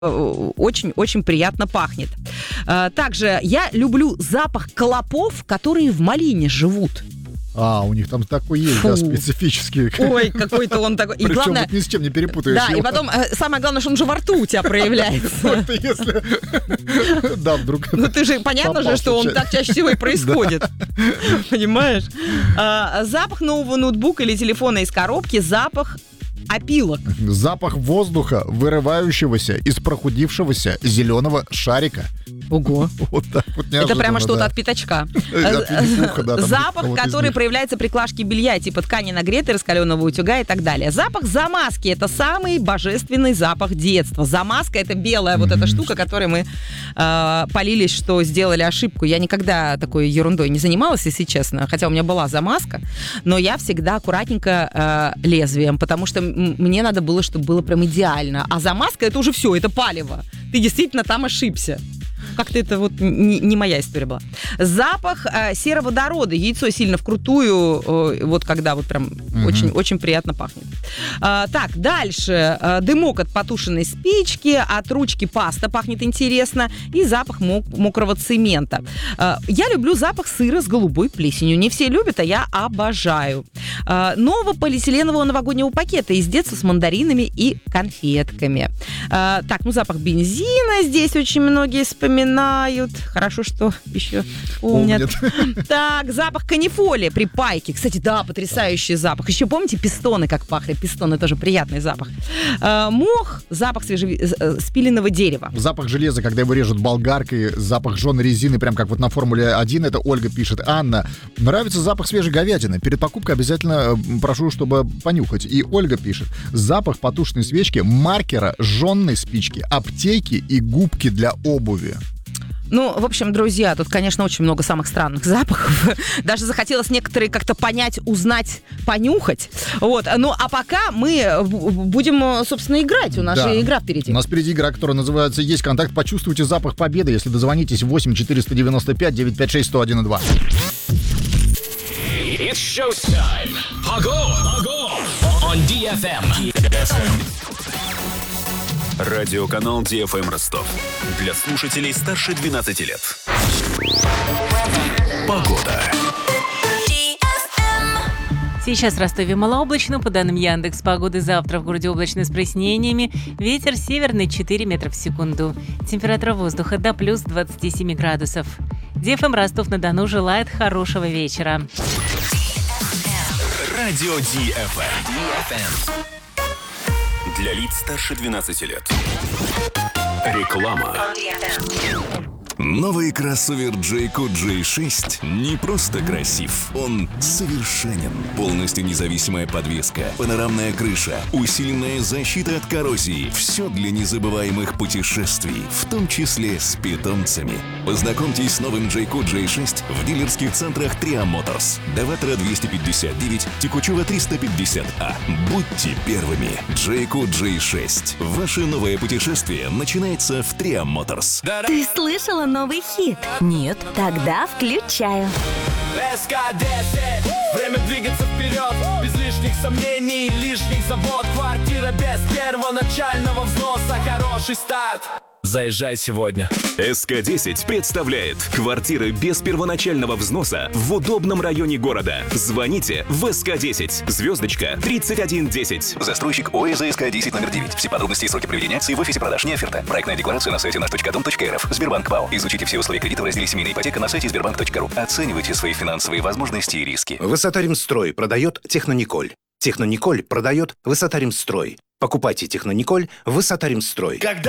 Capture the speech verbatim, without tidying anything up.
очень-очень приятно пахнет. Также я люблю запах клопов, которые в малине живут. А, у них там такой есть, Фу. да, специфический. Ой, какой-то он такой. И Причем главное, вот ни с чем не перепутаешь Да, его. И потом самое главное, что он же во рту у тебя проявляется. Если... Да, вдруг... Ну ты же, понятно же, что он так чаще всего и происходит. Понимаешь? Запах нового ноутбука или телефона из коробки, запах опилок. Запах воздуха, вырывающегося из прохудившегося зеленого шарика. Ого. Вот так вот неожиданно. Это прямо что-то да. от пятачка. От да, Запах, который проявляется при клашке белья, типа ткани нагретой, раскаленного утюга и так далее. Запах замазки — это самый божественный запах детства. Замазка — это белая mm-hmm. вот эта штука, которой мы э, полились, что сделали ошибку. Я никогда такой ерундой не занималась, если честно. Хотя у меня была замазка, но я всегда аккуратненько э, лезвием, потому что м- мне надо было, чтобы было прям идеально. А замазка — это уже все, это палево. Ты действительно там ошибся. Как-то это вот не, не моя история была. Запах э, сероводорода. Яйцо сильно вкрутую, э, вот когда вот прям mm-hmm. очень, очень приятно пахнет. Э, так, дальше. Э, дымок от потушенной спички, от ручки паста пахнет интересно. И запах мок- мокрого цемента. Э, я люблю запах сыра с голубой плесенью. Не все любят, а я обожаю. Э, нового полиэтиленового новогоднего пакета из детства с мандаринами и конфетками. Э, так, ну запах бензина здесь очень многие вспоминают. Хорошо, что еще помнят. помнят. Так, запах канифоли при пайке. Кстати, да, потрясающий запах. Еще помните пистоны, как пахли? Пистоны тоже приятный запах. Э, мох, запах свежеспиленного дерева. Запах железа, когда его режут болгаркой, запах жженой резины, прям как вот на Формуле один, это Ольга пишет. Анна, нравится запах свежей говядины. Перед покупкой обязательно прошу, чтобы понюхать. И Ольга пишет, запах потушенной свечки, маркера, жженой спички, аптеки и губки для обуви. Ну, в общем, друзья, тут, конечно, очень много самых странных запахов. Даже захотелось некоторые как-то понять, узнать, понюхать. Вот. Ну, а пока мы будем, собственно, играть. У нас да. же игра впереди. У нас впереди игра, которая называется «Есть контакт». Почувствуйте запах победы, если дозвонитесь восемь четыреста девяносто пять девятьсот пятьдесят шесть сто один два. It's showtime. Ого! Ого! On ди эф эм. Радиоканал ди эф эм Ростов. Для слушателей старше двенадцати лет. Погода. Сейчас в Ростове малооблачно. По данным Яндекс.Погоды, завтра в городе облачно с прояснениями. Ветер северный четыре метра в секунду. Температура воздуха до плюс двадцати семи градусов. ди эф эм Ростов-на-Дону желает хорошего вечера. Радио ди эф эм. Для лиц старше двенадцати лет. Реклама. Новый кроссовер Jayco джей шесть не просто красив, он совершенен. Полностью независимая подвеска, панорамная крыша, усиленная защита от коррозии. Все для незабываемых путешествий, в том числе с питомцами. Познакомьтесь с новым Jayco джей шесть в дилерских центрах Tria Motors. Даватра двести пятьдесят девять, Текучева триста пятьдесят А. Будьте первыми. Jayco джей шесть. Ваше новое путешествие начинается в Tria Motors. Ты слышала новый хит? Нет? Тогда включаю. эс ка десять. Время двигаться вперед. Без лишних сомнений, лишних забот. Квартира без первоначального взноса. Хороший старт. Заезжай сегодня. эс ка десять представляет квартиры без первоначального взноса в удобном районе города. Звоните в эс ка десять. Звездочка тридцать один десять. Застройщик ОЭЗ эс ка десять номер девять. Все подробности и сроки проведения акции в офисе продаж не оферта. Проектная декларация на сайте наш точка дом точка эр эф. Сбербанк ПАО. Изучите все условия кредита в разделе «Семейная ипотека» на сайте сбербанк точка ру. Оценивайте свои финансовые возможности и риски. Высота-Римстрой продает Технониколь. Технониколь продает Высота-Римстрой. Покупайте Технониколь Высота-Римстрой. Когда